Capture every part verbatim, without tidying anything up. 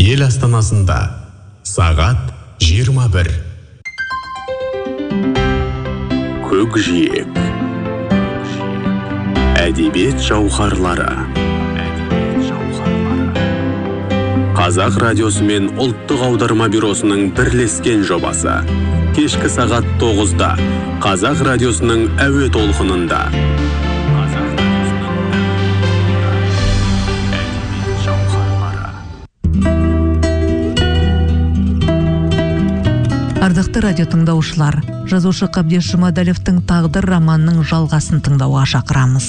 Ел астанасында сағат жиырма бір. Көкжиек. Әдебиет жауһарлары. Қазақ радиосы мен ұлттық аударма бюросының бірлескен жобасы. Кешкі сағат тоғызда Қазақ радиосының әуе толқынында. Ардақты радио тыңдаушылар, жазушы Қабдеш Жұмадәлевтің «Тағдыр» романының жалғасын тыңдауға шақырамыз.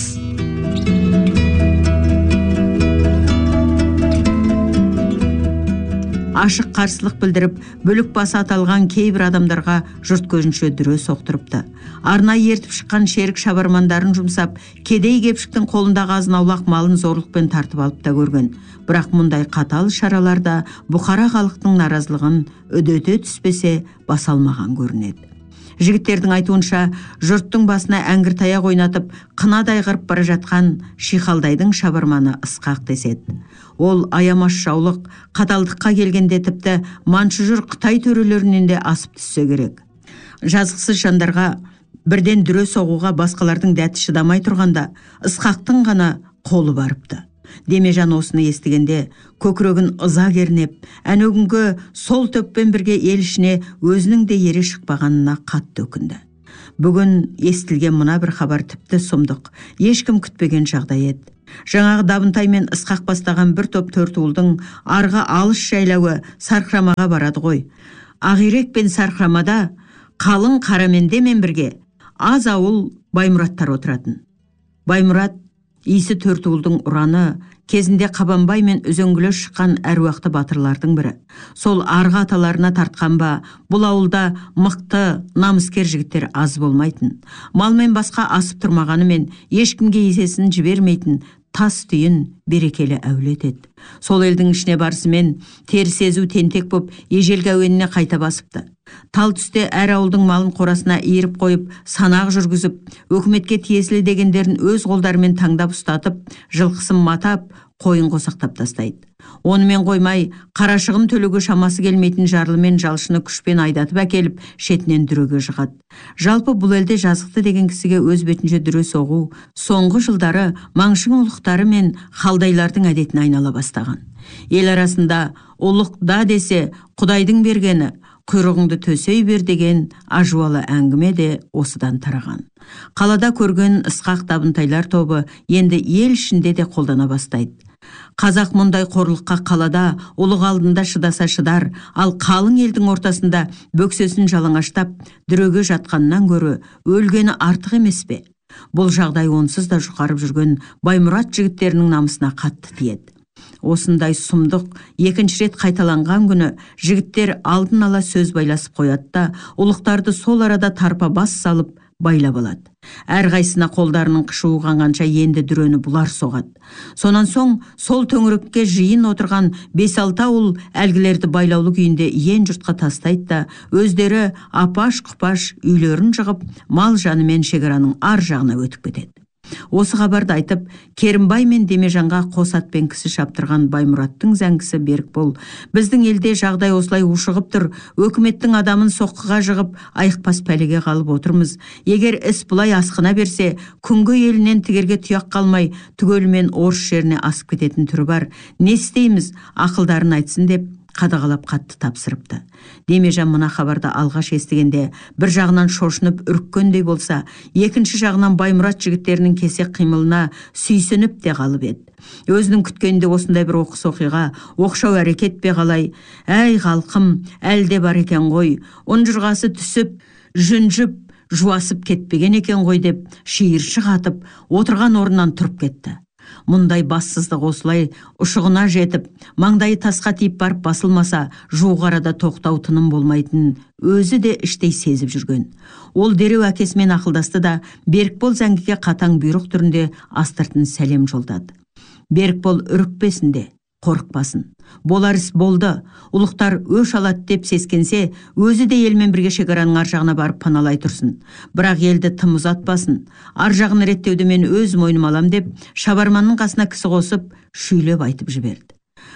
Ашық қарсылық білдіріп, бөлік басы аталған кейбір адамдарға жұрт көзінше дүре соқтырыпты. Арнайы ертіп шыққан шерік шабармандарын жұмсап, кедей кепшіктің қолындағы азынаулақ малын зорлықпен тартып алып та көрген. Бірақ мұндай қатал шараларда бұқара халықтың наразылығын үдете түспесе басалмаған көрінеді. Жігіттердің айтуынша, жұрттың басына әңгір таяқ ойнатып, қынадай қырып бара жатқан Шихалдайдың шабарманы Ысқақ деседі. Ол аямас жаулық, қаталдыққа келгенде тіпті маншүжір Қытай төрелерінен де асып түссе керек. Жазықсыз жандарға бірден дүре соғуға басқалардың дәті шыдамай тұрғанда, Ысқақтың ғана қолы барыпты. Демежан осыны естігенде көкірегін ыза кернеп, әнөгінгі сол төппен бірге ел ішіне өзінің де ере шықпағанына қатты өкінді. Бүгін естілген мына бір хабар тіпті сұмдық, ешкім күтпеген жағдай еді. Жаңағы Дабынтай мен Ысқақ бастаған бір топ төртуылдың арғы алыс жайлауы Сарқырамаға барады ғой. Ақирек пен Сарқырамада қалың Қарамендемен бірге аз ауыл Баймұраттар отыратын. Баймұрат Исі төртуылдың ұраны, кезінде Қабанбай мен үзеңгілі шыққан әруақты батырлардың бірі. Сол арғы аталарына тартқан ба, бұл ауылда мықты, намыскер жігіттер аз болмайтын. Малмен басқа асып тұрмағанымен, ешкімге есесін жібермейтін тас түйін берекелі әулет еді. Сол елдің ішіне барысымен теріс езу тентек боп ежелгі әуеніне қайта басыпты. Тал түсте әр ауылдың малын қорасына иіріп қойып, санақ жүргізіп, өкіметке тиесілі дегендерін өз қолдарымен таңдап ұстатып, жылқысын матап, қойын қосақтап тастайды. Онымен қоймай, қарашығын төлеуге шамасы келмейтін жарлымен жалшыны күшпен айдатып әкеліп, шетінен дүреге жығады. Жалпы бұл елде жазықты деген кісіге өз бетінше дүре соғу, соңғы жылдары маңшың ұлықтары мен халдайлардың әдетіне айнала бастаған. Ел арасында ұлық да десе, Құдайдың бергені, құйрығыңды төсей бер деген ажуалы әңгіме де осыдан тараған. Қалада көрген Ысқақ Дабынтайлар тобы енді ел ішінде де қолдана бастайды. Қазақ мұндай қорлыққа қалада ұлық алдында шыдаса шыдар, ал қалың елдің ортасында бөксесін жалаңаштап дүреге жатқаннан гөрі өлгені артық емес пе? Бұл жағдай онсыз да жұқарып жүрген Баймұрат жігіттерінің намысына қатты тиеді. Осындай сұмдық екінші рет қайталанған күні жігіттер алдын ала сөз байласып қояды да, ұлықтарды сол арада тарпа бас салып байлап алады. Әрқайсына қолдарының қышуы қанғанша енді дүрені бұлар соғады. Сонан соң сол төңірекке жиын отырған бес-алты ауыл әлгілерді байлаулы күйінде ен жұртқа тастайды да, өздері апаш-құпаш үйлерін жығып, мал жанымен шекараның ар жағына өтіп кетеді. Осы хабарды айтып, Керімбай мен Демежанға қос атпен кісі шаптырған Баймұраттың зәңгісі Берікбол, біздің елде жағдай осылай ушығып тұр, өкіметтің адамын соққыға жығып, айықпас пәлеге қалып отырмыз. Егер іс бұлай асқына берсе, күнгі елінен тігерге тұяқ қалмай, түгелімен орыс жеріне асып кететін түрі бар. Не істейміз, ақылдарын айтсын деп қадағалап қатты тапсырыпты. Демежан мына хабарды алғаш естігенде бір жағынан шошынып үріккендей болса, екінші жағынан Баймұрат жігіттерінің кесек қимылына сүйсініп те қалып еді. Өзінің күткенде осындай бір оқыс оқиға, оқшау әрекет пе қалай? Әй халқым, әлде бар екен ғой, ұнжырғасы түсіп, жүнжіп, жуасып кетпеген екен ғой деп шиыршық атып, отырған орнынан тұрып кетті. Мұндай бассыздық осылай ұшығына жетіп, маңдайы тасқа тиіп барып басылмаса, жуық арада тоқтау тыным болмайтын өзі де іштей сезіп жүрген. Ол дереу әкесімен ақылдасты да, Берікбол зәңгіге қатаң бұйрық түрінде астыртын сәлем жолдады. Берікбол үрікпесін де, қорықпасын. Болар іс болды, ұлықтар өш алады деп сескенсе, өзі де елмен бірге шекараның ар жағына барып паналай тұрсын. Бірақ елді тым ұзатпасын. Ар жағын реттеуді мен өз мойныма алам деп, шабарманның қасына кісі қосып, шүйлеп айтып жіберді.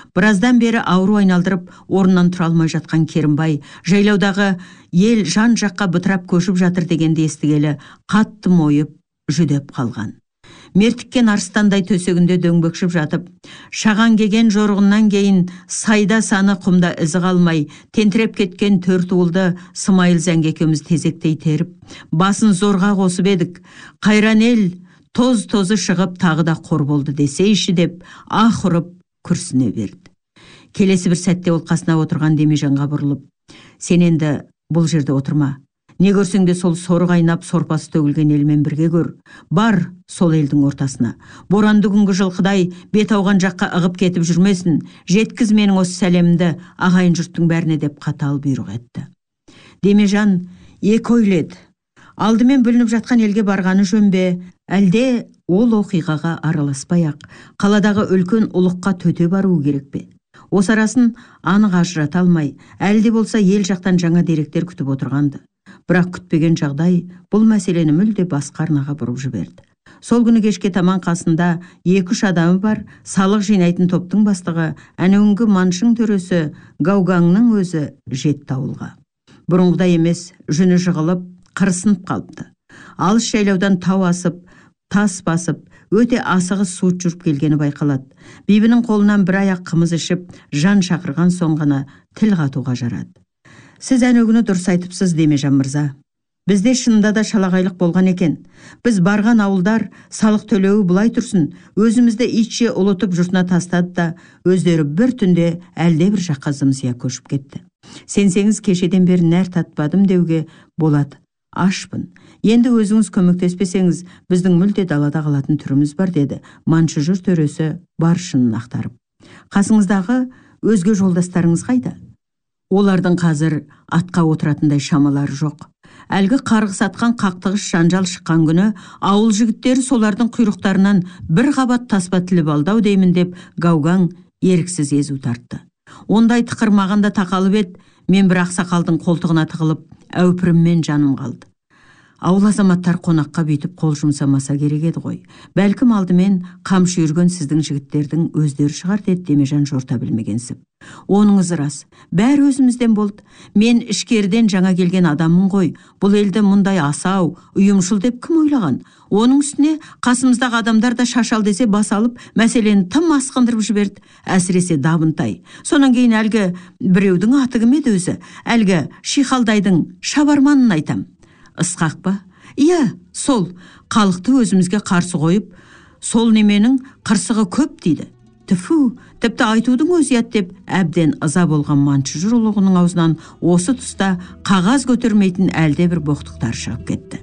Біраздан бері ауру айналдырып орнынан тұра алмай жатқан Керімбай жайлаудағы ел жан жаққа бытырап көшіп жатыр дегенді естігелі қатты мойып жүдеп қалған. Мертіккен арыстандай төсегінде дөңбекшіп жатып, шаған кеген жорығынан кейін сайда саны құмда ізі қалмай, тентіреп кеткен төрт уылды Смайыл Зәңге екеуміз тезектей теріп, басын зорға қосып едік. Қайран ел тоз-тозы шығып тағы да қор болды десейші деп, ах ұрып күрсіне берді. Келесі бір сәтте ол қасына отырған Демежанға бұрылып, сен енді бұл жерде отырма. Не көрсең де сол соры қайнап сорпасы төгілген елмен бірге көр. Бар сол елдің ортасына. Боранды күнгі жылқыдай бет ауған жаққа ығып кетіп жүрмесін. Жеткіз менің осы сәлемімді ағайын жұрттың бәріне деп қатал бұйрық етті. Демежан екі ойлады. Алдымен бүлініп жатқан елге барғаны жөн бе, әлде ол оқиғаға араласпай-ақ қаладағы үлкен ұлыққа төте баруы керек пе? Осы арасын анық ажырата алмай, әлде болса ел жақтан жаңа деректер күтіп отырғанды. Бірақ күтпеген жағдай бұл мәселені мүлде басқа арнаға бұрып жіберді. Сол күні кешке таман қасында екі-үш адамы бар салық жинайтын топтың бастығы, әнеуінгі маншың төресі Гаугаңның өзі жетті ауылға. Бұрынғыдай емес, жүні жығылып, қырсынып қалыпты. Алыс жайлаудан тау асып, тас басып, өте асығыс суыт жүріп келгені байқалады. Бибінің қолынан бір аяқ қымыз ішіп, жан шақырған соң ғана тіл қатуға жарады. Сіз әнеугіні дұрыс айтыпсыз, Демежан мырза. Бізде шынында да шалағайлық болған екен. Біз барған ауылдар салық төлеуі бұлай тұрсын, өзімізді итше ұлытып жұртына тастады да, өздері бір түнде әлде бір жаққа зымсия көшіп кетті. Сенсеңіз кешеден бері нәр татпадым деуге болады. Ашпын. Енді өзіңіз көмектеспесеңіз, біздің мүлде далада қалатын түріміз бар, деді маншы жүр төресі бар шынын ақтарып. Қасыңыздағы өзге жолдастарыңыз қайда? Олардың қазір атқа отыратындай шамалары жоқ. Әлгі қарғыс атқан қақтығыс жанжал шыққан күні ауыл жігіттері солардың құйрықтарынан бір қабат таспа тіліп алдау деймін деп Гаугаң еріксіз езу тартты. Ондай тықырмағанда тақалып ед, мен бір ақсақалдың қолтығына тығылып, әупіріммен жаным қалды. Ауыл азаматтар қонаққа бүйтіп қол жұмсамаса керек еді ғой. Бәлкім алдымен қамшы үйірген сіздің жігіттердің өздері шығар, деді Демежан жорта білмегенсіп. Оныңыз рас, бәрі өзімізден болды. Мен ішкерден жаңа келген адаммын ғой. Бұл елді мұндай асау, ұйымшыл деп кім ойлаған? Оның үстіне қасымыздағы адамдар да шашал десе бас алып, мәселені тым асқындырып жіберді. Әсіресе Дабынтай. Сонан кейін әлгі біреудің аты кім еді өзі? Әлгі Шихалдайдың шабарманын айтам. Ысқақ па? Иә, сол халықты өзімізге қарсы қойып, сол неменің қырсығы көп дейді. Түфу, тіпті айтудың өзі ят деп әбден ыза болған маншы жүр ұлығының аузынан осы тұста қағаз көтермейтін әлде бір боқтықтар шығып кетті.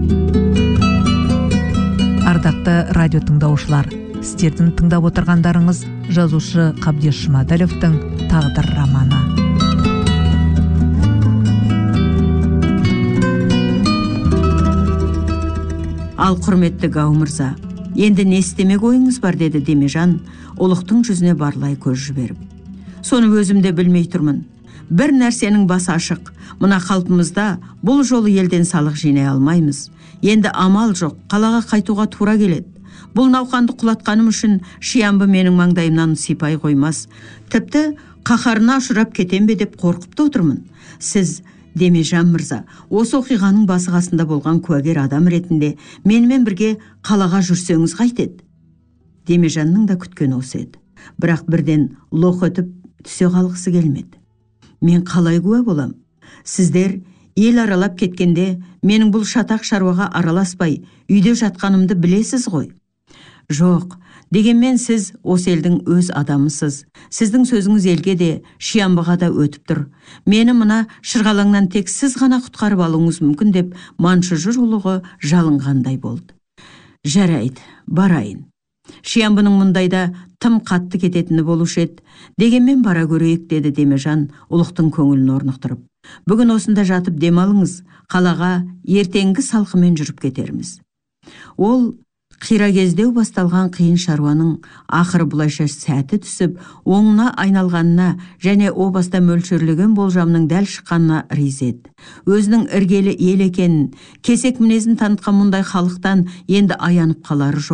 Ардақты радио тыңдаушылар, сіздердің тыңдап отырғандарыңыз жазушы Қабдеш Жұмадәловтың «Тағдыр» романы. Ал құрметті Гау мырза, енді не істемек ойыңыз бар, деді Демежан ұлықтың жүзіне барлай көз жіберіп. Соны өзімде білмей тұрмын. Бір нәрсенің басы ашық. Мына қалпымызда бұл жолы елден салық жинай алмаймыз. Енді амал жоқ, қалаға қайтуға тура келеді. Бұл науқанды құлатқаным үшін Шиямбы менің маңдайымнан сипай қоймас. Тіпті қаһарына ұшырап кетем бе деп қорқып та отырмын. Сіз, Демежан мырза, осы оқиғаның басы қасында болған куәгер адам ретінде менімен бірге қалаға жүрсеңіз қайтеді? Демежанның да күткен осы еді. Бірақ бірден лоқ өтіп түсе қалғысы келмеді. Мен қалай куә болам? Сіздер ел аралап кеткенде менің бұл шатақ шаруаға араласпай үйде жатқанымды білесіз ғой. Жоқ, дегенмен сіз осы елдің өз адамысыз. Сіздің сөзіңіз елге де, Шиямбыға да өтіп тұр. Мені мына шырғалаңнан тек сіз ғана құтқарып алуыңыз мүмкін, деп маншы жүр ұлығы жалынғандай болды. Жарайды, барайын. Шиямбының мұндайда тым қатты кететіні болушы еді. Дегенмен бара көрейік, деді Демежан ұлықтың көңілін орнықтырып. Бүгін осында жатып демалыңыз, қалаға ертеңгі салқымен жүріп кетерміз. Ол қирагездеу басталған қиын шаруаның ақыры бұлайша сәті түсіп, оңына айналғанына және о баста мөлшерлеген болжамның дәл шыққанына риза еді. Өзінің іргелі ел екенін, кесек мінезін танытқан мұндай халықтан енді аянып қалары жоқ.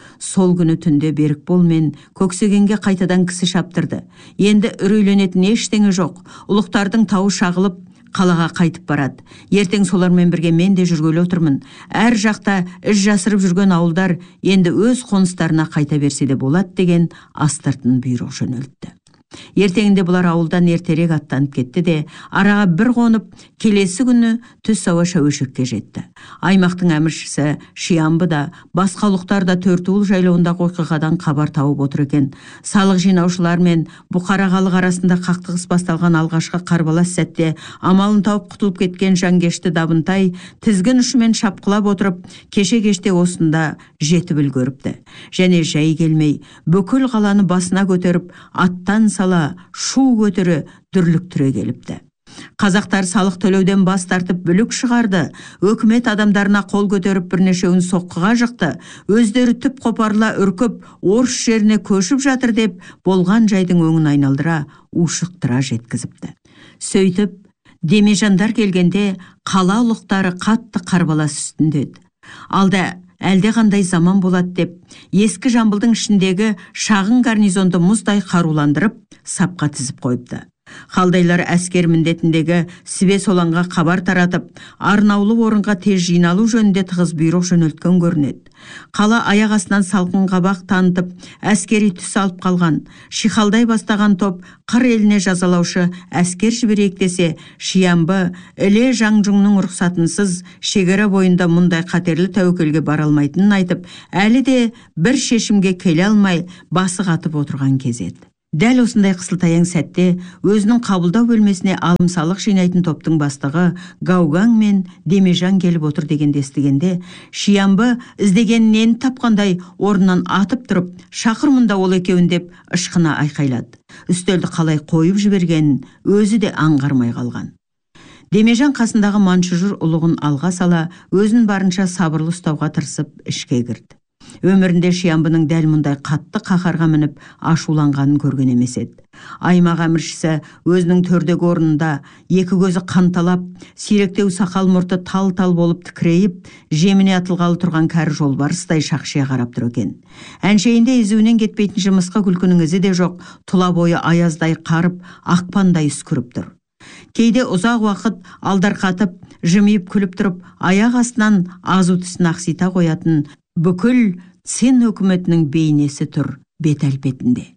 сол күні түнде Берікбол мен Көксегенге қайтадан кісі шаптырды. Енді үрейленетін ештеңе жоқ. Ұлықтардың тауы шағылып, қалаға қайтып барады. Ертең солармен бірге мен де жүргелі отырмын. Әр жақта іс жасырып жүрген ауылдар енді өз қоныстарына қайта берсе де болады деген астыртын бұйрық жөнелтті. Ертеңінде бұлар ауылдан ертерек аттанып кетті де, араға бір қонып, келесі күні түс ауа Шәуешекке жетті. Аймақтың әміршісі Шиямбы да, басқа ұлықтар да Төртуыл жайлауындағы оқиғадан хабар тауып отыр екен. Салық жинаушылар мен бұқара халық арасында қақтығыс басталған алғашқы қарбалас сәтте амалын тауып құтылып кеткен Жангешті Дабынтай тізгін ұшымен шапқылап отырып, кеше кеште осында жетіп үлгеріпті. Және жай келмей, бүкіл қаланы басына көтеріп, аттан сала шу көтірі дүрліктіре келіпті. Қазақтар салық төлеуден бас тартып бүлік шығарды, өкімет адамдарына қол көтеріп бірнешеуін соққыға жықты, өздері түп қопарыла үркіп, орыс жеріне көшіп жатыр деп, болған жайдың өңін айналдыра, ушықтыра жеткізіпті. Сөйтіп, Демежандар келгенде қала ұлықтары қатты қарбалас үстінде еді. Алда әлде қандай заман болады деп, ескі Жамбылдың ішіндегі шағын гарнизонды мұздай қаруландырып, сапқа тізіп қойыпты. Қалдайлар әскер міндетіндегі Сібе Соланға хабар таратып, арнаулы орынға тез жиналу жөнінде тығыз бұйрық жөнелткен көрінеді. Қала аяқ астынан салқын қабақ танытып, әскери түс алып қалған. Шихалдай бастаған топ қыр еліне жазалаушы әскер жіберейік десе, Шиямбы Іле Жаңжұңның рұқсатынсыз шекара бойында мұндай қатерлі тәуекелге бара алмайтынын айтып, әлі де бір шешімге келе алмай басы қатып отырған кез еді. Дәл осындай қысылтаяң сәтте өзінің қабылдау бөлмесіне алым-салық жинайтын топтың бастығы Гаугаң мен Демежан келіп отыр дегенді естігенде, Шиямбы іздегеннен тапқандай орнынан атып тұрып, шақыр мұнда ол екеуін деп ышқына айқайлады. Үстелді қалай қойып жібергенін өзі де аңғармай қалған. Демежан қасындағы маншыжыр ұлығын алға сала, өзін барынша сабырлы ұстауға тырысып ішке кірді. Өмірінде Шиямбының дәл мұндай қатты қаһарға мініп ашуланғанын көрген емес еді. Аймақ әміршісі өзінің төрдегі орнында екі көзі қанталап, сиректеу сақал мұрты тал-тал болып тікірейіп, жеміне атылғалы тұрған кәрі жолбарыстай шақшия қарап тұр екен. Әншейінде езуінен кетпейтін жымысқы күлкінің ізі де жоқ, тұла бойы аяздай қарып, ақпандай үскіріп тұр. Кейде ұзақ уақыт алдарқатып, жымиып күліп тұрып, аяқ астынан азу тісін ақсита қоятын бүкіл Цин өкіметінің бейнесі тұр бет әлпетінде.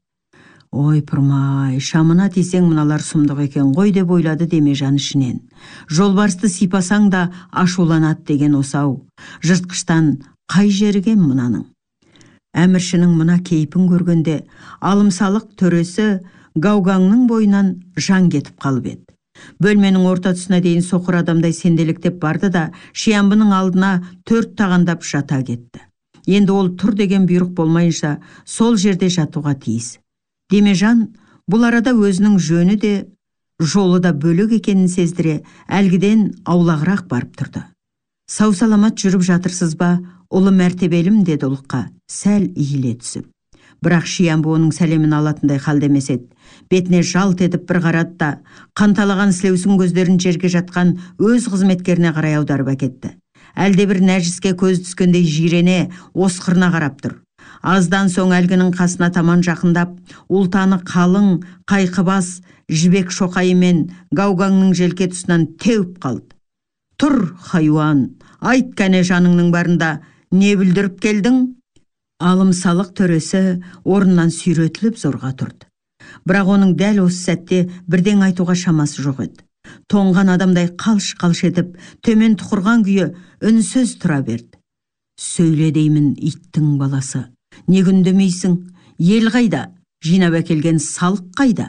Ой пұрмай, шамына тисең мыналар сұмдық екен ғой деп ойлады Демежан ішінен. Жолбарысты сипасаң да ашуланады деген осау. Жыртқыштан қай жерген мұнаның? Әміршінің мұна кейпін көргенде, алым-салық төресі Гаугаңның бойынан жан кетіп қалып еді. Бөлменің орта тұсына дейін соқыр адамдай сенделіктеп барды да, Шиямбының алдына төрт тағандап жата кетті. Енді ол тұр деген бұйрық болмайынша, сол жерде жатуға тиіс. Демежан бұл арада өзінің жөні де, жолы да бөлік екенін сездіре, әлгіден аулағырақ барып тұрды. Сау саламат жүріп жатырсыз ба, ұлы мәртебелім деді ұлыққа, сәл иіле түсіп. Бірақ Шиямбы оның сәлемін алатындай халде емес еді. Бетіне жалт етіп бір қарады да, қанталаған сілеусін көздерін жерге жатқан өз қызметкеріне қарай аударып әкетті. Әлде бір нәжіске көз түскендей жирене, осқырына қарап тұр. Аздан соң әлгінің қасына таман жақындап, ұлтаны қалың, қайқыбас, жібек шоқайымен Гаугаңның желке тұсынан теуіп қалды. Тұр, хайуан, айт кәне жаныңның барында, не бүлдіріп келдің? Алым-салық төресі орнынан сүйретіліп зорға тұрды. Бірақ оның дәл осы сәтте бірден айтуға шамасы жоқ еді. Тоңған адамдай қалш-қалш етіп, төмен тұқырған күйі үнсіз тұра берді. Сөйле деймін, иттің баласы. Не күндемейсің? Ел қайда? Жинап әкелген салық қайда?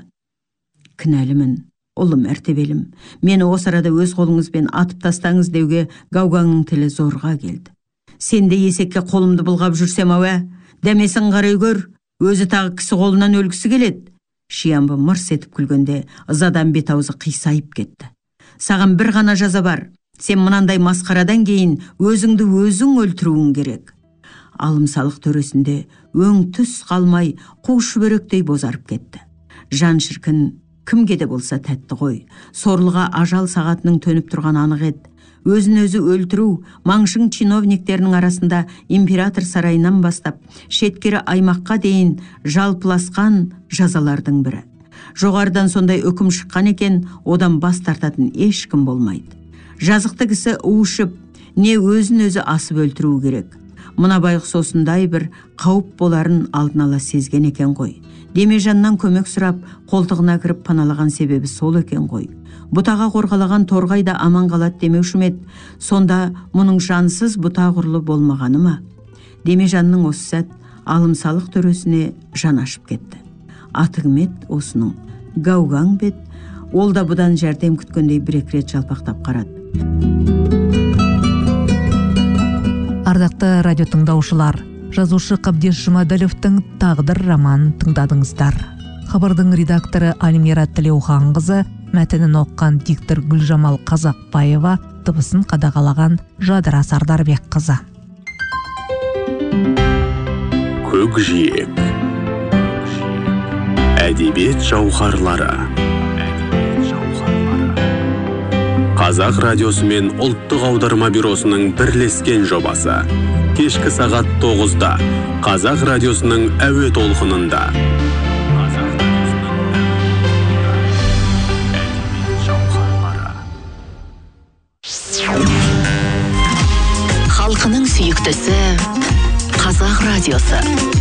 Кінәлімін, ұлы мәртебелім. Мені осы арада өз қолыңызбен атып тастаңыз деуге Гаугаңның тілі зорға келді. Сенде есекке қолымды бұлғап жүрсем ауа, дәмесін қарай көр, өзі тағы кісі қолынан өлгісі келеді. Шиямбы мырс етіп күлгенде ызадан бет аузы қисайып кетті. Саған бір ғана жаза бар. Сен мынандай масқарадан кейін өзіңді өзің өлтіруің керек. Алым-салық төресінде өң түс қалмай қу шүберектей бозарып кетті. Жан шіркін кімге де болса тәтті ғой. Сорлыға ажал сағатының төніп тұрған анық еді. өзін өзі өлтіру маңшың чиновниктерінің арасында император сарайынан бастап шеткері аймаққа дейін жалпыласқан жазалардың бірі. Жоғарыдан сондай үкім шыққан екен, одан бас тартатын ешкім болмайды. Жазықты кісі уышып, не өзін өзі асып өлтіру керек. Мына байғұс осындай бір қауіп боларын алдын ала сезген екен ғой. Демежаннан көмек сұрап, қолтығына кіріп паналаған себебі сол екен ғой. Бұтаға қорғалаған торғай да аман қалады демеуші ме еді. Сонда мұның жансыз бұта құрлы болмағаны ма? Демежанның осы сәт алым-салық төресіне жан ашып кетті. Атығымет осының Гаугаң бет, ол да бұдан жәрдем күткендей бір-екі рет жалпақтап қарады. Ардақты радио тыңдаушылар, жазушы Қабдеш Жұмаділовтің «Тағдыр» романын тыңдадыңыздар. Хабардың редакторы Альмира Тілеуханқызы, мәтінін оққан диктор Гүлжамал Қазақбаева, дыбысын қадағалаған Жадыра Сардарбекқызы. Көкжиек. Әдебиет жауһарлары. Қазақ радиосы мен ұлттық аударма бюросының бірлескен жобасы. Кешкі сағат тоғызда Қазақ радиосының әуе толқынында. Халқының сүйіктісі Қазақ радиосы.